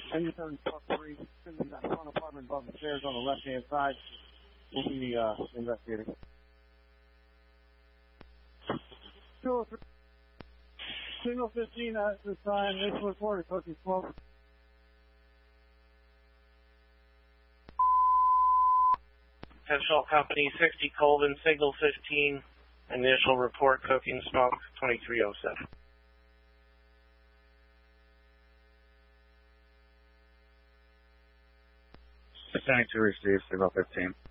Engine 7 Park 3, in that front apartment above the stairs on the left-hand side. We'll be investigating. 203. Signal 15 at this time. This report is cooking smoke. Potential Company 60 Colvin, Signal 15. Initial report, coking smoke, 2307. Standing to receive, Signal 15.